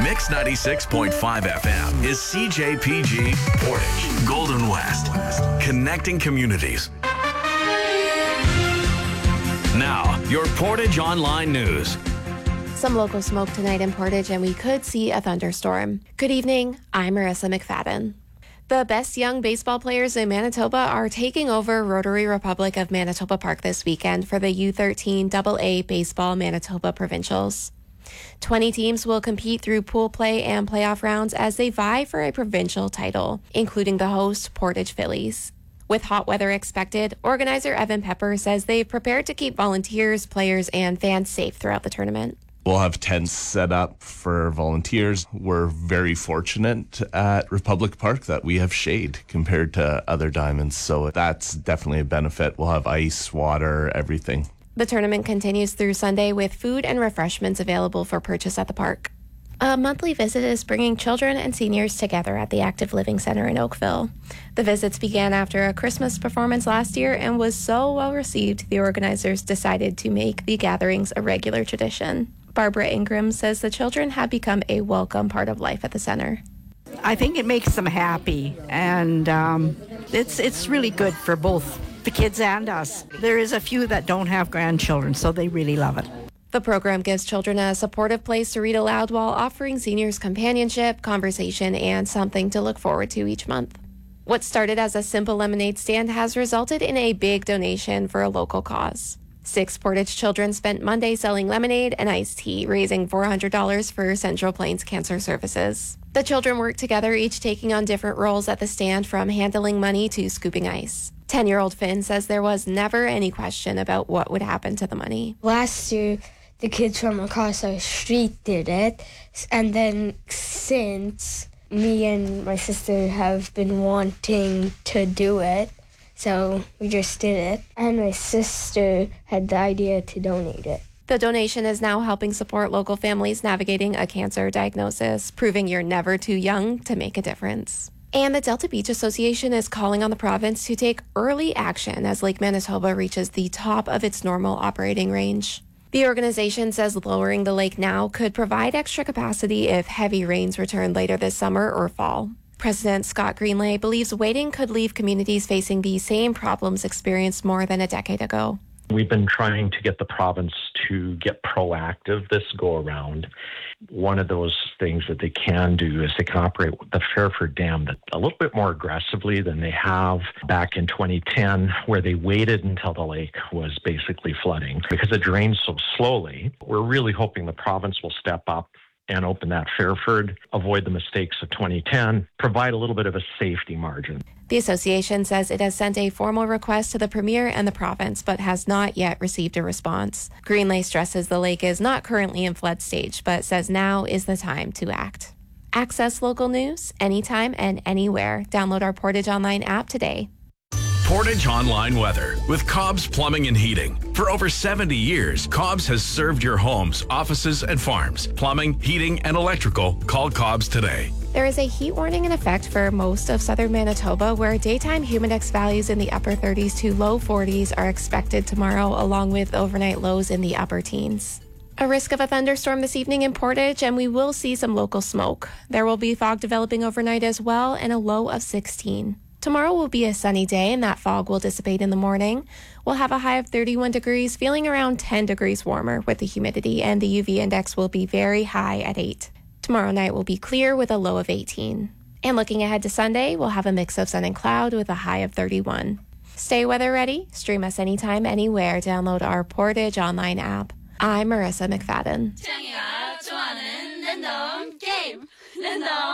Mix 96.5 FM is CJPG Portage, Golden West, connecting communities. Now, your Portage Online News. Some local smoke tonight in Portage, and we could see a thunderstorm. Good evening, I'm Marissa McFadden. The best young baseball players in Manitoba are taking over Rotary Republic of Manitoba Park this weekend for the U13 AA Baseball Manitoba Provincials. 20 teams will compete through pool play and playoff rounds as they vie for a provincial title, including the host Portage Phillies. With hot weather expected, organizer Evan Pepper says they've prepared to keep volunteers, players, and fans safe throughout the tournament. We'll have tents set up for volunteers. We're very fortunate at Republic Park that we have shade compared to other diamonds, so that's definitely a benefit. We'll have ice, water, everything. The tournament continues through Sunday with food and refreshments available for purchase at the park. A monthly visit is bringing children and seniors together at the Active Living Center in Oakville. The visits began after a Christmas performance last year and was so well received, the organizers decided to make the gatherings a regular tradition. Barbara Ingram says the children have become a welcome part of life at the center. I think it makes them happy, and it's really good for both the kids and us. There is a few that don't have grandchildren, so they really love it. The program gives children a supportive place to read aloud while offering seniors companionship, conversation, and something to look forward to each month. What started as a simple lemonade stand has resulted in a big donation for a local cause. 6 Portage children spent Monday selling lemonade and iced tea, raising $400 for Central Plains Cancer Services. The children worked together, each taking on different roles at the stand, from handling money to scooping ice. 10-year-old Finn says there was never any question about what would happen to the money. Last year, the kids from across our street did it, and then since me and my sister have been wanting to do it, so we just did it, and my sister had the idea to donate it. The donation is now helping support local families navigating a cancer diagnosis, proving you're never too young to make a difference. And the Delta Beach Association is calling on the province to take early action as Lake Manitoba reaches the top of its normal operating range. The organization says lowering the lake now could provide extra capacity if heavy rains return later this summer or fall. President Scott Greenlay believes waiting could leave communities facing the same problems experienced more than a decade ago. We've been trying to get the province to get proactive this go around. One of those things that they can do is they can operate the Fairford Dam a little bit more aggressively than they have back in 2010, where they waited until the lake was basically flooding. Because it drains so slowly, we're really hoping the province will step up and open that Fairford, avoid the mistakes of 2010, provide a little bit of a safety margin. The association says it has sent a formal request to the Premier and the province, but has not yet received a response. Greenlay stresses the lake is not currently in flood stage, but says now is the time to act. Access local news anytime and anywhere. Download our Portage Online app today. Portage Online weather with Cobb's Plumbing and Heating. For over 70 years, Cobb's has served your homes, offices, and farms. Plumbing, heating, and electrical. Call Cobb's today. There is a heat warning in effect for most of southern Manitoba, where daytime humidex values in the upper 30s to low 40s are expected tomorrow, along with overnight lows in the upper teens. A risk of a thunderstorm this evening in Portage, and we will see some local smoke. There will be fog developing overnight as well, and a low of 16. Tomorrow will be a sunny day, and that fog will dissipate in the morning. We'll have a high of 31 degrees, feeling around 10 degrees warmer with the humidity, and the UV index will be very high at 8. Tomorrow night will be clear with a low of 18. And looking ahead to Sunday, we'll have a mix of sun and cloud with a high of 31. Stay weather ready. Stream us anytime, anywhere. Download our Portage Online app. I'm Marissa McFadden.